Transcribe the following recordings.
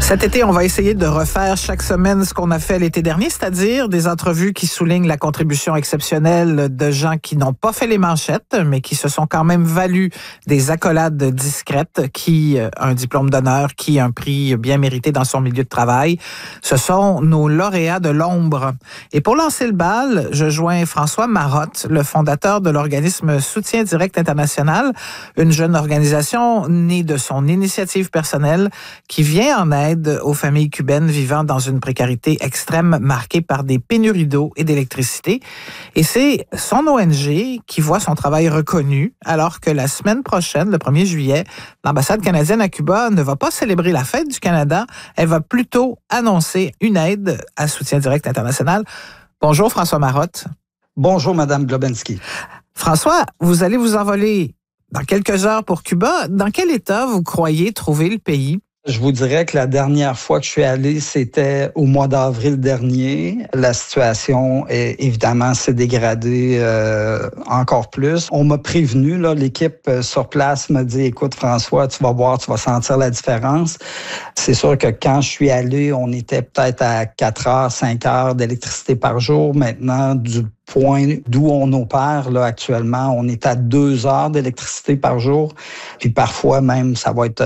Cet été, on va essayer de refaire chaque semaine ce qu'on a fait l'été dernier, c'est-à-dire des entrevues qui soulignent la contribution exceptionnelle de gens qui n'ont pas fait les manchettes, mais qui se sont quand même valus des accolades discrètes, qui un diplôme d'honneur, qui un prix bien mérité dans son milieu de travail. Ce sont nos lauréats de l'ombre. Et pour lancer le bal, je joins François Marotte, le fondateur de l'organisme Soutien Direct International, une jeune organisation née de son initiative personnelle qui vient en aide aux familles cubaines vivant dans une précarité extrême marquée par des pénuries d'eau et d'électricité. Et c'est son ONG qui voit son travail reconnu, alors que la semaine prochaine, le 1er juillet, l'ambassade canadienne à Cuba ne va pas célébrer la fête du Canada, elle va plutôt annoncer une aide à Soutien Direct International. Bonjour François Marotte. Bonjour Madame Globensky. François, vous allez vous envoler dans quelques heures pour Cuba. Dans quel état vous croyez trouver le pays? Je vous dirais que la dernière fois que je suis allé, c'était au mois d'avril dernier. La situation, évidemment, s'est dégradée encore plus. On m'a prévenu, là, l'équipe sur place m'a dit, écoute François, tu vas voir, tu vas sentir la différence. C'est sûr que quand je suis allé, on était peut-être à 4 heures, 5 heures d'électricité par jour. Maintenant, du point d'où on opère là actuellement, on est à 2 heures d'électricité par jour. Puis parfois même, ça va être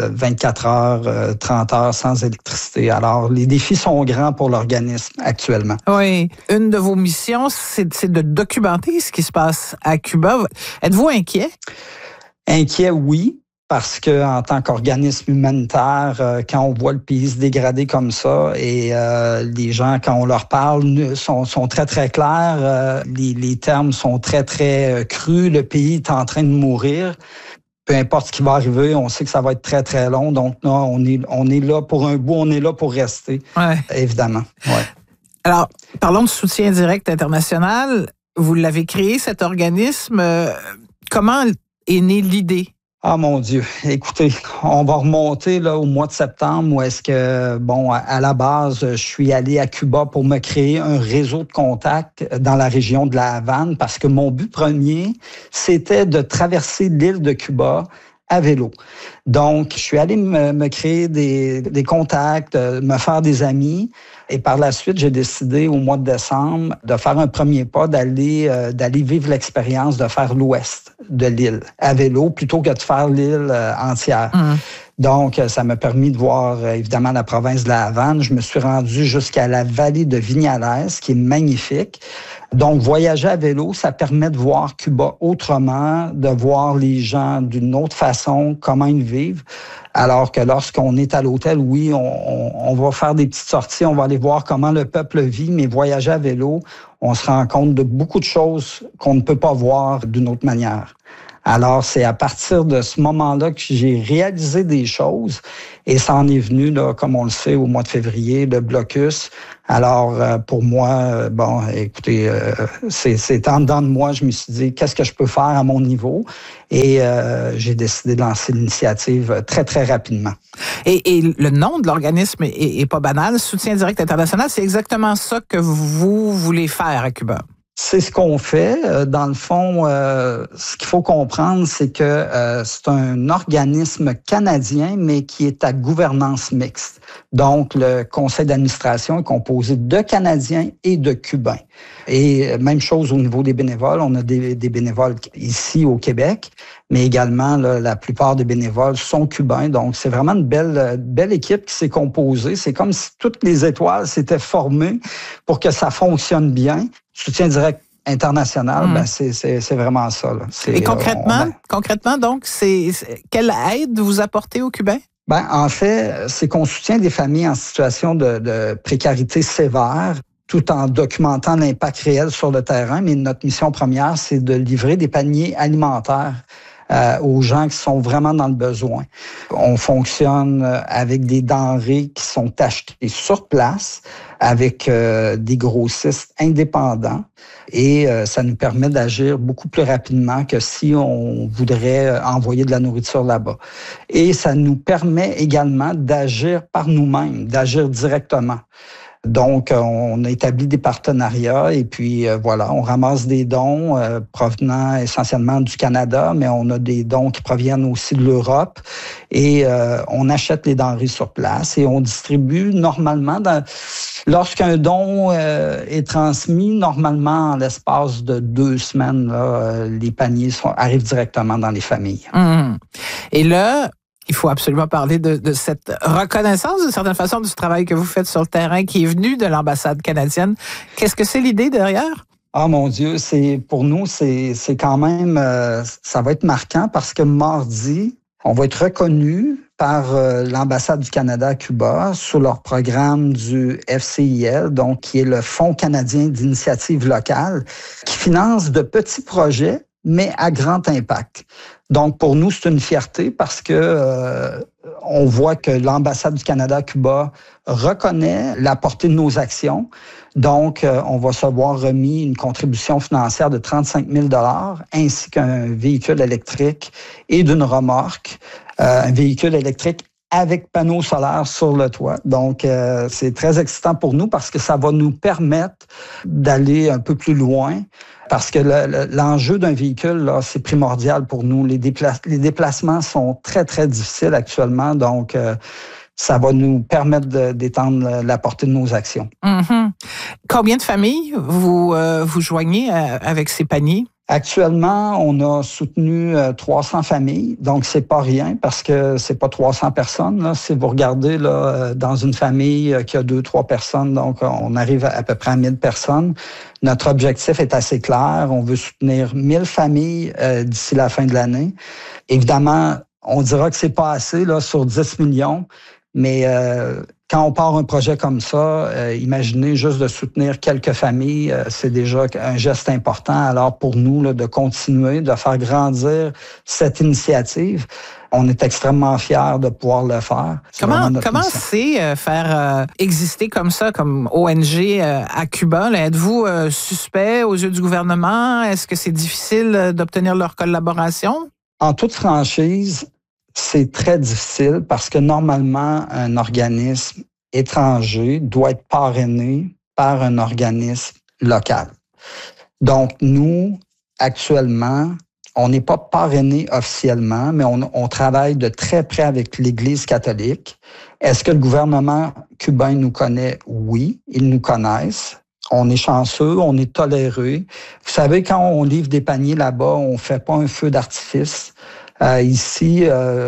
24 heures, 30 heures sans électricité. Alors, les défis sont grands pour l'organisme actuellement. Oui. Une de vos missions, c'est de documenter ce qui se passe à Cuba. Êtes-vous inquiet? Inquiet, oui. Parce que en tant qu'organisme humanitaire, quand on voit le pays se dégrader comme ça et les gens, quand on leur parle, sont très, très clairs. Les termes sont très, très crus. Le pays est en train de mourir. Peu importe ce qui va arriver, on sait que ça va être très, très long. Donc, là, on est là pour un bout, on est là pour rester, évidemment. Ouais. Alors, parlons de Soutien Direct International. Vous l'avez créé, cet organisme. Comment est née l'idée? Ah mon Dieu, écoutez, on va remonter là au mois de septembre où est-ce que, bon, à la base, je suis allé à Cuba pour me créer un réseau de contacts dans la région de la Havane parce que mon but premier, c'était de traverser l'île de Cuba à vélo. Donc, je suis allé me créer des contacts, me faire des amis. Et par la suite, j'ai décidé au mois de décembre de faire un premier pas, d'aller vivre l'expérience de faire l'ouest de l'île à vélo plutôt que de faire l'île entière. Donc, ça m'a permis de voir, évidemment, la province de la Havane. Je me suis rendu jusqu'à la vallée de Vignales, qui est magnifique. Donc, voyager à vélo, ça permet de voir Cuba autrement, de voir les gens d'une autre façon, comment ils vivent. Alors que lorsqu'on est à l'hôtel, oui, on va faire des petites sorties, on va aller voir comment le peuple vit, mais voyager à vélo, on se rend compte de beaucoup de choses qu'on ne peut pas voir d'une autre manière. Alors, c'est à partir de ce moment-là que j'ai réalisé des choses et ça en est venu, là, comme on le sait, au mois de février, le blocus. Alors, pour moi, bon, écoutez, c'est en dedans de moi, je me suis dit, qu'est-ce que je peux faire à mon niveau? Et j'ai décidé de lancer l'initiative très, très rapidement. Et le nom de l'organisme est pas banal. Soutien Direct International, c'est exactement ça que vous voulez faire à Cuba. C'est ce qu'on fait. Dans le fond, ce qu'il faut comprendre, c'est que c'est un organisme canadien, mais qui est à gouvernance mixte. Donc, le conseil d'administration est composé de Canadiens et de Cubains. Et même chose au niveau des bénévoles. On a des bénévoles ici au Québec, mais également là, la plupart des bénévoles sont cubains. Donc, c'est vraiment une belle équipe qui s'est composée. C'est comme si toutes les étoiles s'étaient formées pour que ça fonctionne bien. Soutien Direct International, ben c'est vraiment ça. Là. Et concrètement, donc, quelle aide vous apportez aux Cubains? Ben, en fait, c'est qu'on soutient des familles en situation de précarité sévère, tout en documentant l'impact réel sur le terrain. Mais notre mission première, c'est de livrer des paniers alimentaires aux gens qui sont vraiment dans le besoin. On fonctionne avec des denrées qui sont achetées sur place, avec des grossistes indépendants. Et ça nous permet d'agir beaucoup plus rapidement que si on voudrait envoyer de la nourriture là-bas. Et ça nous permet également d'agir par nous-mêmes, d'agir directement. Donc, on a établi des partenariats et puis voilà, on ramasse des dons provenant essentiellement du Canada, mais on a des dons qui proviennent aussi de l'Europe et on achète les denrées sur place et on distribue normalement, lorsqu'un don est transmis, normalement en l'espace de 2 semaines, là, les paniers arrivent directement dans les familles. Mmh. Et là, il faut absolument parler de cette reconnaissance, d'une certaine façon, du travail que vous faites sur le terrain qui est venu de l'ambassade canadienne. Qu'est-ce que c'est l'idée derrière? Ah mon Dieu, pour nous, c'est quand même, ça va être marquant parce que mardi, on va être reconnu par l'ambassade du Canada à Cuba sous leur programme du FCIL, donc qui est le Fonds canadien d'initiative locale, qui finance de petits projets mais à grand impact. Donc, pour nous, c'est une fierté parce que on voit que l'ambassade du Canada à Cuba reconnaît la portée de nos actions. Donc, on va se voir remis une contribution financière de 35 000 $ ainsi qu'un véhicule électrique et d'une remorque, un véhicule électrique avec panneaux solaires sur le toit. Donc, c'est très excitant pour nous parce que ça va nous permettre d'aller un peu plus loin. Parce que l'enjeu d'un véhicule, là, c'est primordial pour nous. Les déplacements sont très, très difficiles actuellement. Donc, ça va nous permettre d'étendre la portée de nos actions. Mm-hmm. Combien de familles vous joignez avec ces paniers? Actuellement, on a soutenu 300 familles, donc c'est pas rien parce que c'est pas 300 personnes. Là. Si vous regardez là, dans une famille qui a 2-3 personnes, donc on arrive à peu près à 1000 personnes. Notre objectif est assez clair. On veut soutenir 1000 familles d'ici la fin de l'année. Évidemment, on dira que c'est pas assez là, sur 10 millions, mais quand on part un projet comme ça, imaginez juste de soutenir quelques familles, c'est déjà un geste important. Alors pour nous, là, de continuer, de faire grandir cette initiative, on est extrêmement fiers de pouvoir le faire. Comment c'est faire exister comme ça, comme ONG à Cuba? Là, êtes-vous suspect aux yeux du gouvernement? Est-ce que c'est difficile d'obtenir leur collaboration? En toute franchise, c'est très difficile parce que normalement, un organisme étranger doit être parrainé par un organisme local. Donc, nous, actuellement, on n'est pas parrainé officiellement, mais on travaille de très près avec l'Église catholique. Est-ce que le gouvernement cubain nous connaît? Oui, ils nous connaissent. On est chanceux, on est toléré. Vous savez, quand on livre des paniers là-bas, on fait pas un feu d'artifice. Ici,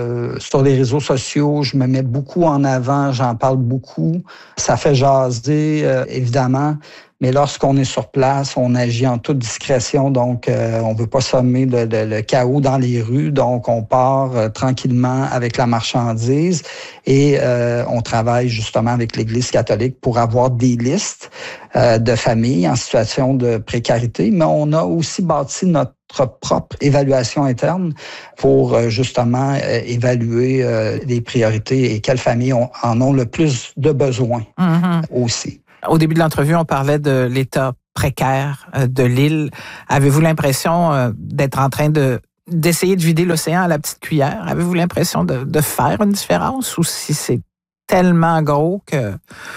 sur les réseaux sociaux, je me mets beaucoup en avant, j'en parle beaucoup. Ça fait jaser, évidemment, mais lorsqu'on est sur place, on agit en toute discrétion, donc on veut pas semer le chaos dans les rues, donc on part tranquillement avec la marchandise et on travaille justement avec l'Église catholique pour avoir des listes de familles en situation de précarité, mais on a aussi bâti notre propre évaluation interne pour justement évaluer les priorités et quelles familles en ont le plus de besoins aussi. Au début de l'entrevue, on parlait de l'état précaire de l'île. Avez-vous l'impression d'être en train d'essayer de vider l'océan à la petite cuillère? Avez-vous l'impression de faire une différence ou si c'est tellement gros que...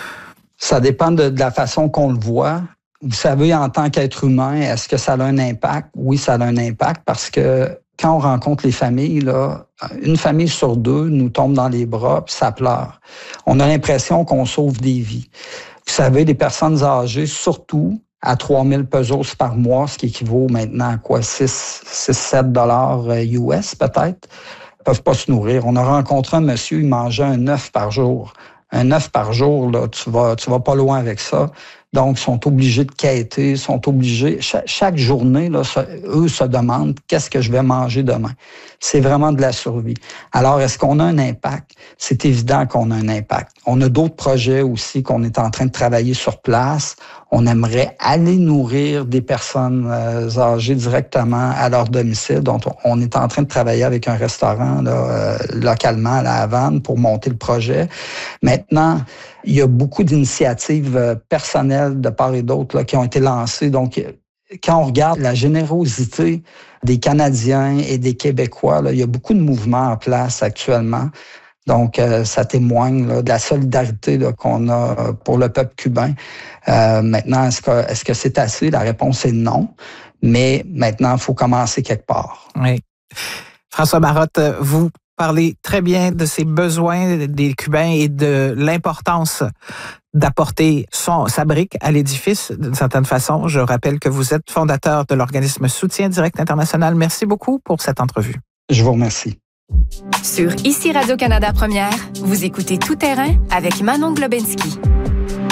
Ça dépend de la façon qu'on le voit. Vous savez, en tant qu'être humain, est-ce que ça a un impact? Oui, ça a un impact parce que quand on rencontre les familles, là, une famille sur 2 nous tombe dans les bras puis ça pleure. On a l'impression qu'on sauve des vies. Vous savez, les personnes âgées, surtout à 3000 pesos par mois, ce qui équivaut maintenant à quoi? 6-7 $ US peut-être, peuvent pas se nourrir. On a rencontré un monsieur, il mangeait un œuf par jour. Un œuf par jour, là, tu vas pas loin avec ça. Donc, ils sont obligés de quêter, sont obligés. Chaque journée, là, eux se demandent qu'est-ce que je vais manger demain. C'est vraiment de la survie. Alors, est-ce qu'on a un impact? C'est évident qu'on a un impact. On a d'autres projets aussi qu'on est en train de travailler sur place. On aimerait aller nourrir des personnes âgées directement à leur domicile. Donc, on est en train de travailler avec un restaurant là, localement à La Havane pour monter le projet. Maintenant, il y a beaucoup d'initiatives personnelles de part et d'autre là, qui ont été lancées. Donc, quand on regarde la générosité des Canadiens et des Québécois, là, il y a beaucoup de mouvements en place actuellement. Donc, ça témoigne là, de la solidarité là, qu'on a pour le peuple cubain. Maintenant, est-ce que c'est assez? La réponse est non. Mais maintenant, il faut commencer quelque part. Oui. François Marotte, vous parlez très bien de ces besoins des Cubains et de l'importance d'apporter sa brique à l'édifice d'une certaine façon. Je rappelle que vous êtes fondateur de l'organisme Soutien Direct International. Merci beaucoup pour cette entrevue. Je vous remercie. Sur ICI Radio-Canada Première, vous écoutez Tout terrain avec Manon Globensky.